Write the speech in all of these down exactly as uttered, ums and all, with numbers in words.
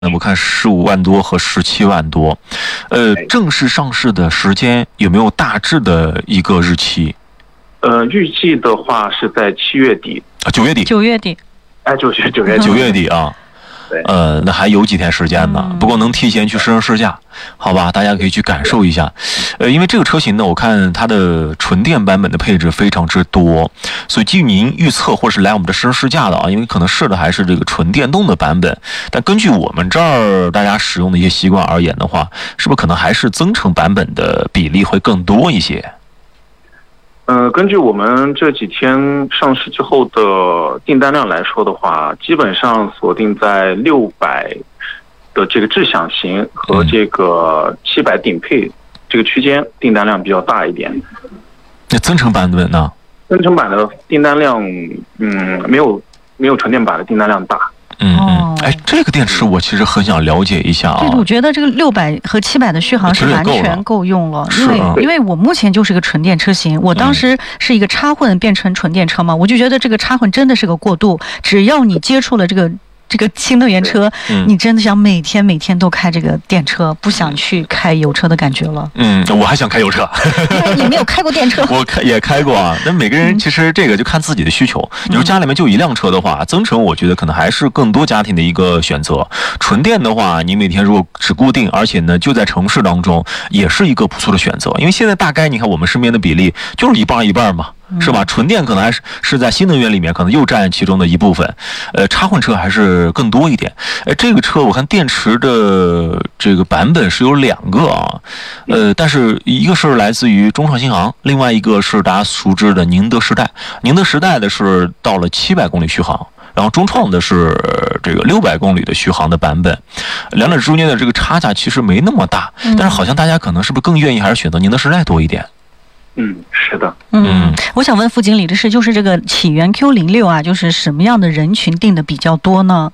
那我看十五万多和十七万多，呃，正式上市的时间有没有大致的一个日期？ 呃，预计的话是在七月底啊，九月底， 九月底， 哎，就是九月九月底啊。呃，那还有几天时间呢，不过能提前去试乘试驾，好吧，大家可以去感受一下。呃，因为这个车型呢，我看它的纯电版本的配置非常之多，所以基于您预测或是来我们的试乘试驾的啊，因为可能试的还是这个纯电动的版本，但根据我们这儿大家使用的一些习惯而言的话，是不是可能还是增程版本的比例会更多一些？ 呃，根据我们这几天上市之后的订单量来说的话，基本上锁定在六百的这个智享型和这个七百顶配这个区间，订单量比较大一点。 那增程版本呢？ 增程版的订单量，嗯，没有没有纯电版的订单量大。 嗯嗯，哎，这个电池我其实很想了解一下啊。 对，我觉得这个六百和七百的续航是完全够用了，因为因为我目前就是个纯电车型，我当时是一个插混变成纯电车嘛，我就觉得这个插混真的是个过渡，只要你接触了这个。这个新能源车，嗯、你真的想每天每天都开这个电车，不想去开油车的感觉了。 嗯，我还想开油车。 你没有开过电车？ 我开也开过啊。那每个人其实这个就看自己的需求。嗯、你说家里面就一辆车的话，增程我觉得可能还是更多家庭的一个选择。纯电的话，你每天如果只固定，而且呢就在城市当中，也是一个不错的选择。因为现在大概你看我们身边的比例就是一半一半嘛。是吧？纯电可能还是是在新能源里面，可能又占其中的一部分。呃，插混车还是更多一点。呃，这个车我看电池的这个版本是有两个啊，呃，但是一个是来自于中创新航，另外一个是大家熟知的宁德时代。宁德时代的是到了七百公里续航，然后中创的是这个六百公里的续航的版本。两者中间的这个差价其实没那么大，但是好像大家可能是不是更愿意还是选择宁德时代多一点？ 嗯，是的。 嗯，我想问副经理的是，就是这个启源 Q 零六啊，就是什么样的人群订的比较多呢？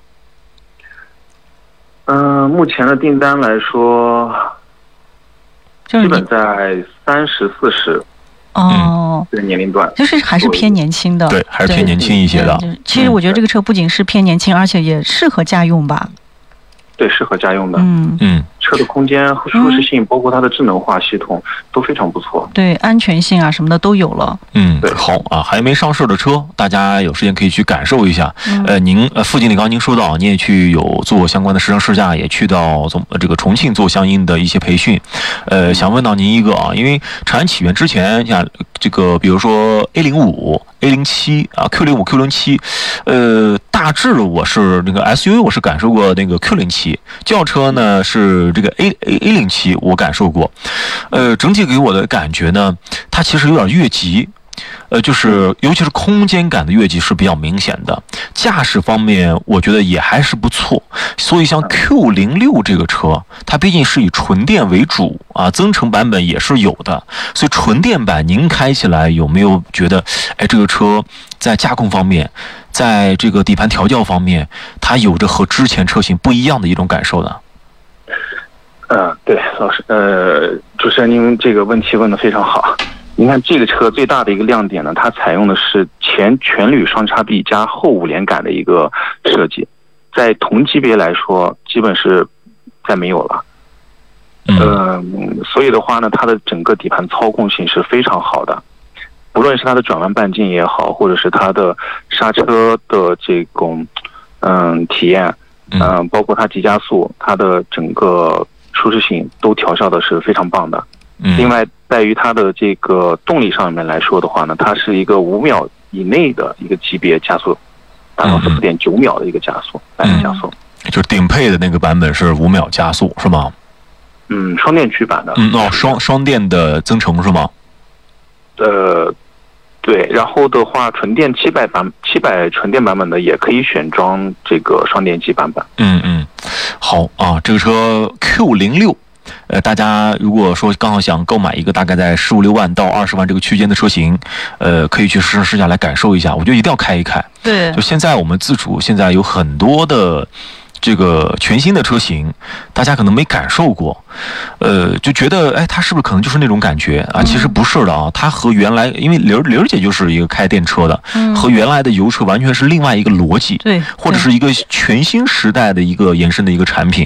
嗯、呃，目前的订单来说，基本在三十四十。 哦， 这个年龄段就是还是偏年轻的， 对，还是偏年轻一些的。 其实我觉得这个车不仅是偏年轻，而且也适合家用吧。 对，适合家用的。 嗯嗯， 车的空间和舒适性，嗯、包括它的智能化系统都非常不错。 对，安全性啊什么的都有了。 嗯，对，好啊，还没上市的车，大家有时间可以去感受一下。嗯、呃，您呃，副经理刚刚您说到，您也去有做相关的试乘试驾，也去到从这个重庆做相应的一些培训。呃，想问到您一个啊，因为长安启源之前像这个，比如说 A 零五、A 零七啊、Q 零五、Q 零七，呃，大致我是那个 S U V 我是感受过那个 Q 零七，轿车呢是这个 A A A 零七，我感受过。呃，整体给我的感觉呢，它其实有点越级。呃，就是尤其是空间感的越级是比较明显的，驾驶方面我觉得也还是不错。所以像 Q 零六这个车，它毕竟是以纯电为主啊，增程版本也是有的。所以纯电版您开起来有没有觉得，哎，这个车在驾控方面，在这个底盘调教方面，它有着和之前车型不一样的一种感受呢？ 呃，对，老师，呃，主持人您这个问题问得非常好。您看这个车最大的一个亮点呢，它采用的是前全铝双叉臂加后五连杆的一个设计，在同级别来说，基本是再没有了。嗯、呃，所以的话呢，它的整个底盘操控性是非常好的，不论是它的转弯半径也好，或者是它的刹车的这种嗯体验，嗯、呃，包括它急加速，它的整个舒适性都调校的是非常棒的。另外，在于它的这个动力上面来说的话呢，它是一个五秒以内的一个级别加速，达到四点九秒的一个加速，来加速。 就是顶配的那个版本是五秒加速，是吗？ 嗯，双电驱版的。 嗯，哦，双双电的增程是吗？ 呃，对。然后的话，纯电七百版七百纯电版本的也可以选装这个双电机版本。 嗯嗯，好啊，这个车 Q 零六。呃，大家如果说刚好想购买一个大概在十五六万到二十万这个区间的车型，呃，可以去试乘试驾来感受一下。我觉得一定要开一开。 对， 就现在我们自主现在有很多的这个全新的车型，大家可能没感受过，呃，就觉得哎，它是不是可能就是那种感觉啊？其实不是的啊，它和原来，因为刘刘姐就是一个开电车的，嗯、和原来的油车完全是另外一个逻辑， 对， 或者是一个全新时代的一个延伸的一个产品。